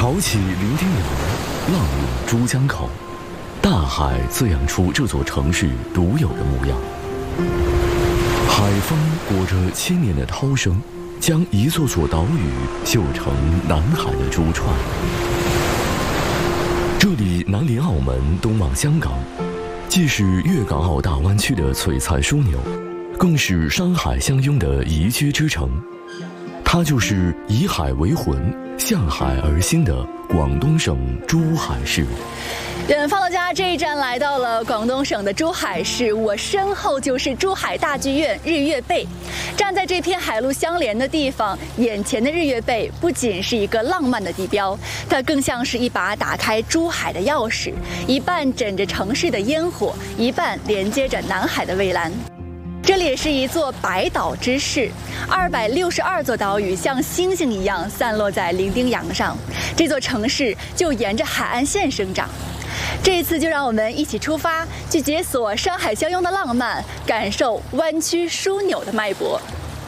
潮起伶仃洋，浪涌珠江口，大海滋养出这座城市独有的模样。海风裹着千年的涛声，将一座座岛屿绣成南海的珠串。这里南临澳门，东望香港，既是粤港澳大湾区的璀璨枢纽，更是山海相拥的宜居之城。它就是以海为魂，向海而兴的广东省珠海市。 远方的家这一站来到了广东省的珠海市，我身后就是珠海大剧院日月贝。站在这片海陆相连的地方，眼前的日月贝不仅是一个浪漫的地标，它更像是一把打开珠海的钥匙，一半枕着城市的烟火，一半连接着南海的蔚蓝。这里也是一座百岛之市，262座岛屿像星星一样散落在伶仃洋上，这座城市就沿着海岸线生长。这一次就让我们一起出发，去解锁山海相拥的浪漫，感受湾区枢纽的脉搏。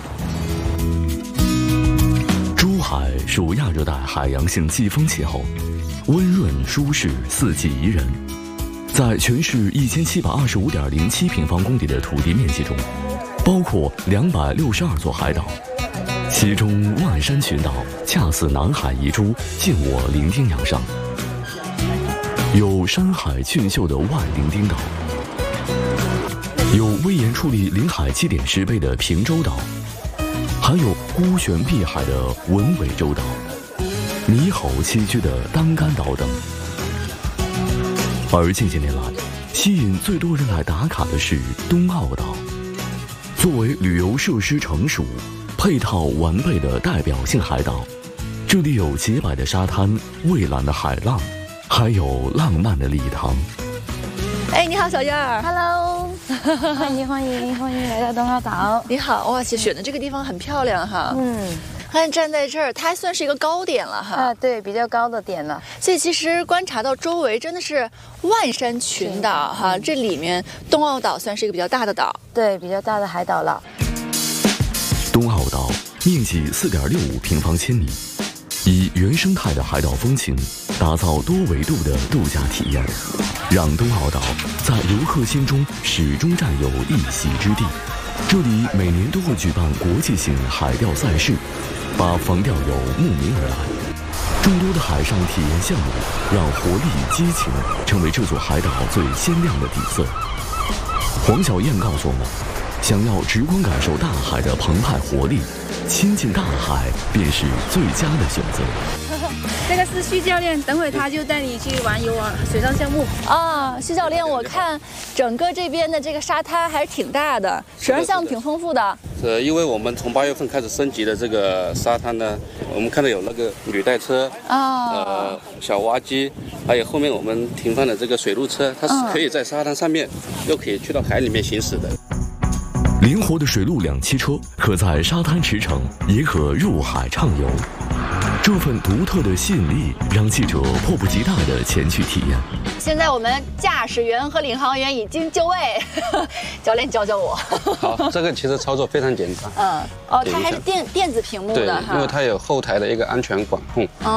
珠海属亚热带海洋性季风气候，温润舒适，四季宜人。在全市1725.07平方公里的土地面积中，包括262座海岛，其中万山群岛恰似南海遗珠，尽我伶仃洋上。有山海俊秀的外伶仃岛，有威严矗立临海7.10倍的平洲岛，还有孤悬碧海的文尾洲岛，猕猴栖居的单干岛等。而近些年来，吸引最多人来打卡的是东澳岛。作为旅游设施成熟、配套完备的代表性海岛，这里有洁白的沙滩、蔚蓝的海浪，还有浪漫的礼堂。 哎，你好，小燕儿。 Hello， 欢迎来到东澳岛。 你好，哇，选的这个地方很漂亮哈。看站在这儿，它还算是一个高点了哈。 啊，对，比较高的点了。 所以其实观察到周围真的是万山群岛哈，这里面东澳岛算是一个比较大的岛。 对，比较大的海岛了。 东澳岛面积4.65平方千米，以原生态的海岛风情打造多维度的度假体验，让东澳岛在游客心中始终占有一席之地。这里每年都会举办国际性海钓赛事，把防钓友慕名而来。众多的海上体验项目让活力、激情成为这座海岛最鲜亮的底色。黄小燕告诉我们，想要直观感受大海的澎湃活力，亲近大海便是最佳的选择。 这个是徐教练，等会他就带你去玩水上项目啊。徐教练，我看整个这边的这个沙滩还是挺大的，水上项目挺丰富的。 因为我们从8月份开始升级的这个沙滩呢，我们看到有那个履带车啊，小蛙机，还有后面我们停放的这个水陆车，它是可以在沙滩上面，又可以去到海里面行驶的。 灵活的水陆两栖车可在沙滩驰骋，也可入海畅游。这份独特的吸引力让记者迫不及待地前去体验。 现在我们驾驶员和领航员已经就位，教练教教我。 好，这个其实操作非常简单。 它还是电子屏幕的对，因为它有后台的一个安全管控。